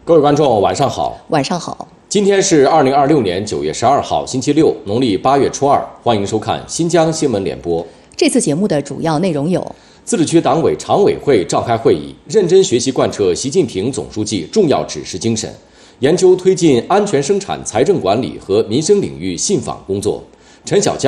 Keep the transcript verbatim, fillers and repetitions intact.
各位观众，晚上好。 晚上好。 今天是二零二六年九月十二号，星期六，农历八月初二。欢迎收看新疆新闻联播。 这次节目的主要内容有： 自治区党委常委会召开会议，认真学习贯彻习近平总书记重要指示精神，研究推进安全生产、财政管理和民生领域信访工作。陈小江